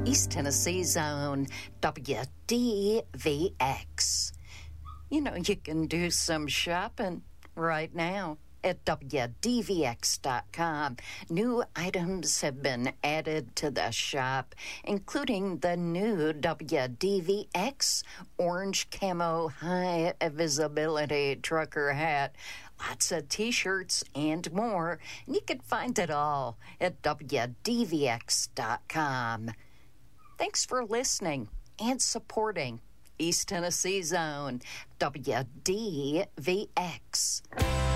East Tennessee Zone, WDVX. You know, you can do some shopping right now at WDVX.com. New items have been added to the shop, including the new WDVX orange camo high visibility trucker hat, lots of t-shirts and more. And you can find it all at WDVX.com. Thanks for listening and supporting East Tennessee Zone, WDVX.